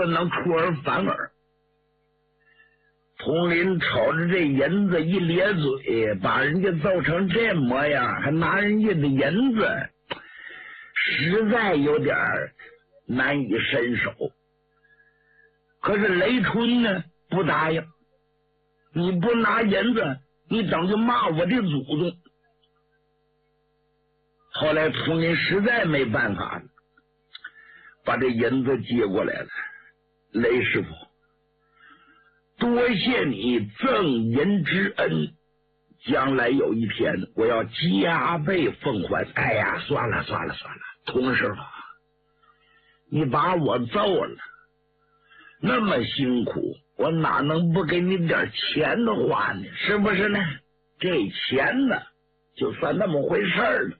不能出尔反尔。佟林瞅着这银子一咧嘴，把人家揍成这模样，还拿人家的银子，实在有点难以伸手。可是雷春呢不答应，你不拿银子，你等于骂我的祖宗。后来佟林实在没办法了，把这银子接过来了。雷师傅，多谢你赠银之恩，将来有一天我要加倍奉还。哎呀，算了，佟师傅，你把我揍了，那么辛苦，我哪能不给你点钱的花呢？是不是呢？这钱呢，就算那么回事了。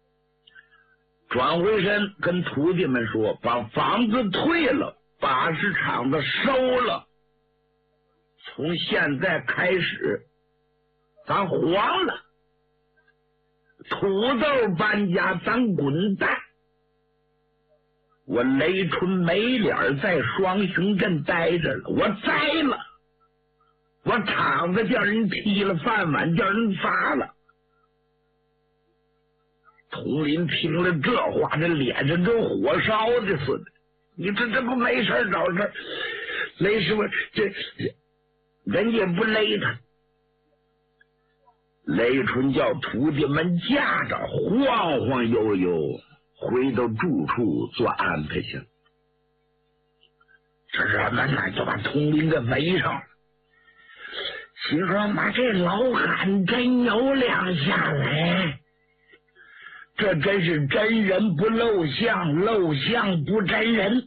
转回身跟徒弟们说，把房子退了，把式场子收了，从现在开始咱黄了，土豆搬家咱滚蛋。我雷春没脸在双雄镇待着了，我栽了，我场子叫人踢了，饭碗叫人砸了。佟林听了这话，这脸上跟火烧的似的。你这不没事找事？雷师傅，这人家不勒他。雷春叫徒弟们架着，晃晃悠悠回到住处做安排去了。这人们呢就把佟林给围上了，心说妈，这老汉真有两下来，这真是真人不露相，露相不真人。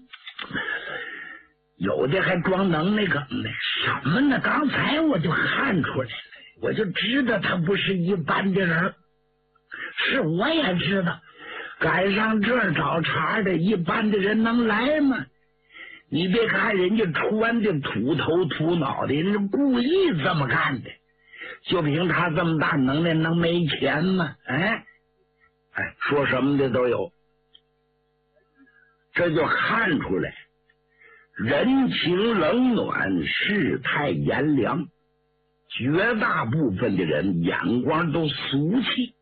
有的还装能耐梗呢，什么呢？刚才我就看出来了，我就知道他不是一般的人。是我也知道，赶上这儿找茬的一般的人能来吗？你别看人家穿的土头土脑的，人家故意这么干的。就凭他这么大能耐，能没钱吗？说什么的都有。这就看出来人情冷暖，世态炎凉，绝大部分的人眼光都俗气，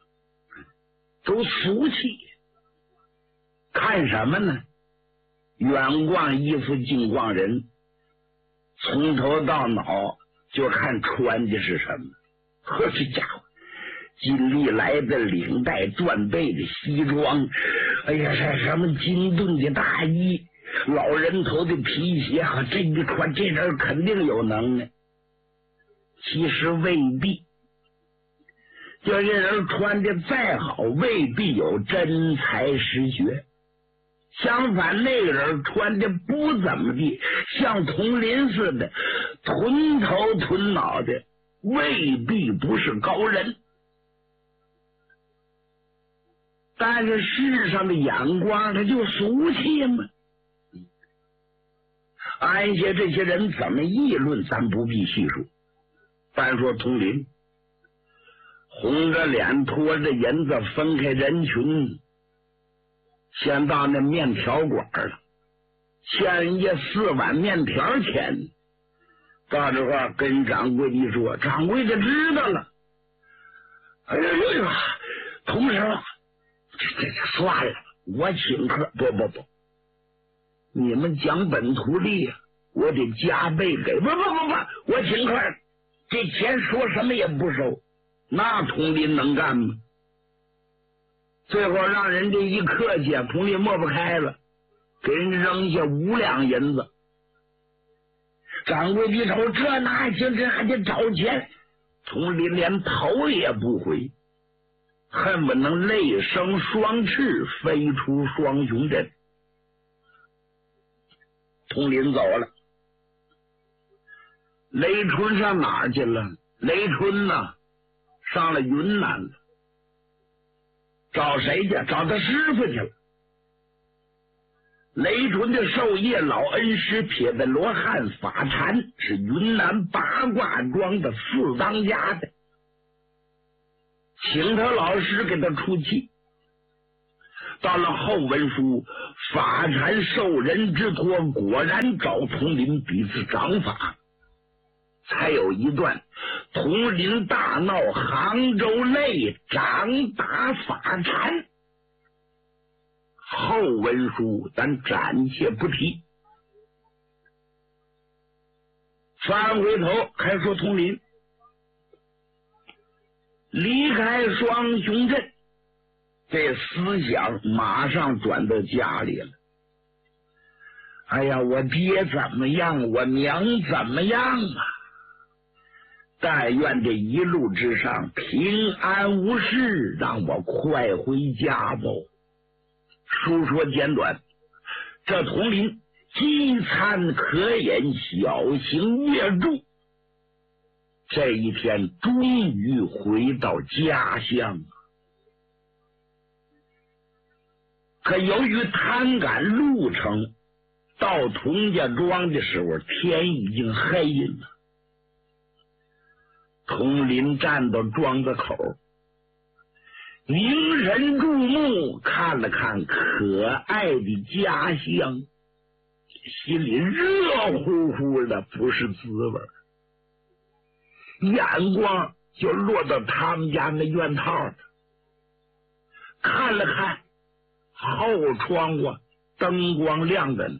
看什么呢？远逛衣服，近逛人，从头到脑就看穿的是什么。呵，这家伙金利来的领带缎背的西装，哎呀，什么金盾的大衣，老人头的皮鞋，这一穿，这人肯定有能耐。其实未必，就这人穿的再好，未必有真才实学。相反，那个人穿的不怎么地，像佟林似的，屯头屯脑的，未必不是高人。但是世上的眼光，他就俗气嘛。按下这些人怎么议论，咱不必细数。单说佟林，红着脸拖着银子分开人群，先到那面条馆了，欠人家4碗面条钱。到这块跟掌柜的说，掌柜的知道了。哎呀，佟师傅，这算了，我请客。不，你们讲本图利啊，我得加倍给。不，我请客，这钱说什么也不收。那佟林能干吗？最后让人家一客气，佟林抹不开了，给人家扔下5两银子。掌柜的瞅，这哪行，这还得找钱。佟林连头也不回，恨不能泪生双翅，飞出双雄镇。佟林走了，雷春上哪儿去了？雷春呢，上了云南了。找谁去？找他师傅去了。雷春的授业老恩师撇的罗汉法禅是云南八卦庄的4当家的，请他老师给他出气。 到了后文书，发产受人之托，果然找统领彼此掌法。才有一段统领大闹杭州内，掌打法产。后文书咱暂且不提。翻回头还说统领离开双雄镇，这思想马上转到家里了。哎呀，我爹怎么样，我娘怎么样啊？但愿这一路之上平安无事，让我快回家吧。书说简短，这统领饥餐可饮，小行乐住。这一天终于回到家乡，可由于贪赶路程，到童家庄的时候天已经黑了。统领站到庄子口，凝神注目，看了看可爱的家乡，心里热乎乎的，不是滋味。眼光就落到他们家那院套上，看了看后窗户，灯光亮着呢。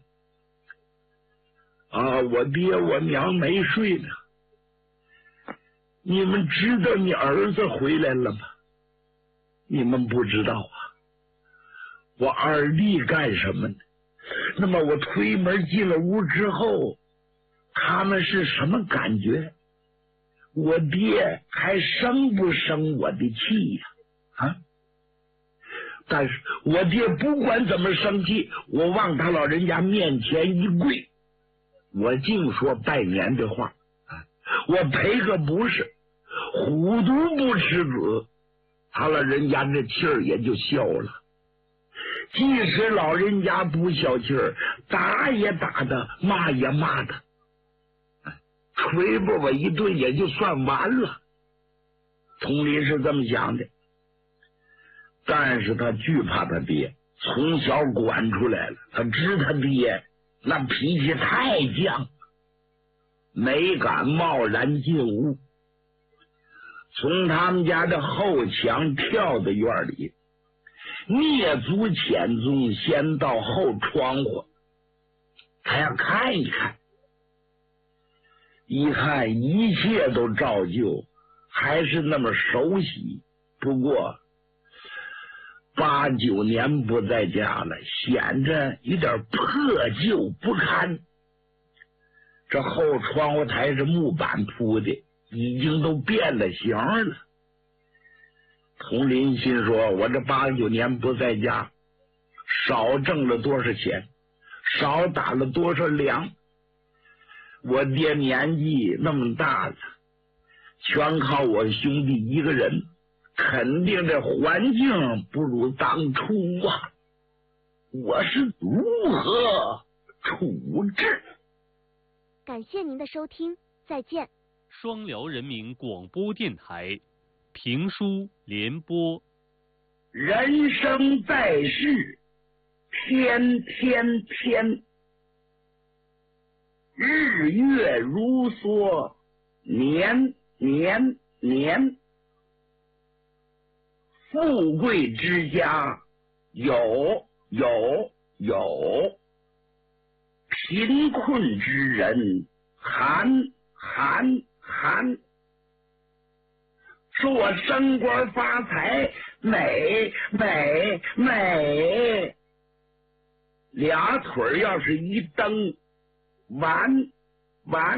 啊，我爹我娘没睡呢。你们知道你儿子回来了吗？你们不知道啊。我二弟干什么呢？那么我推门进了屋之后，他们是什么感觉？我爹还生不生我的气呀？啊！但是我爹不管怎么生气，我往他老人家面前一跪，我净说拜年的话，我赔个不是，虎毒不吃子，他老人家这气儿也就消了。即使老人家不消气儿，打也打的，骂也骂的，捶吧我一顿也就算完了。统领是这么想的，但是他惧怕他爹，从小管出来了，他知他爹那脾气太犟，没敢贸然进屋，从他们家的后墙跳到院里，蹑足潜踪，先到后窗户，他要看一看。一看一切都照旧，还是那么熟悉，不过8、9年不在家了，显着有点破旧不堪。这后窗户台是木板铺的，已经都变了形了。统领心说，我这8、9年不在家，少挣了多少钱，少打了多少粮。我爹年纪那么大了，全靠我兄弟一个人，肯定这环境不如当初啊！我是如何处置？ 感谢您的收听，再见。 双辽人民广播电台评书联播。 人生在世，天天天，日月如梭，年年年。富贵之家有，贫困之人寒。说我升官发财，美，俩腿要是一蹬，完。